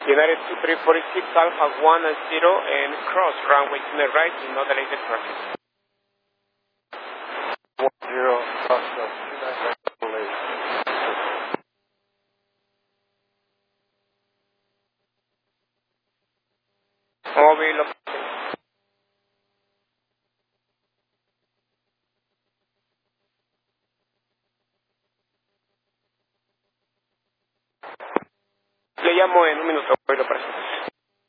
United 2346 Alpha 1 and 0 and cross runway to the right to not delay the traffic. 10 cross 29 delay. Móvil. Le llamo en un minuto, voy a lo presento.